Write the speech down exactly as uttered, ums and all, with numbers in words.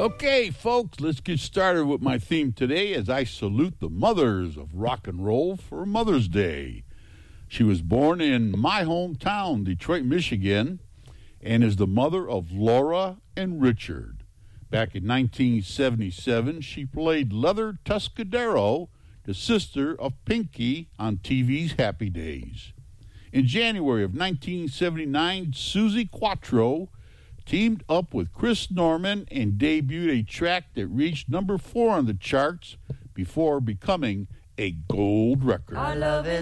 Okay, folks, let's get started with my theme today as I salute the mothers of rock and roll for Mother's Day. She was born in my hometown, Detroit, Michigan, and is the mother of Laura and Richard. Back in nineteen seventy-seven, she played Leather Tuscadero, the sister of Pinky, on T V's Happy Days. In January of nineteen seventy-nine, Susie Quatro teamed up with Chris Norman and debuted a track that reached number four on the charts before becoming a gold record. Our love is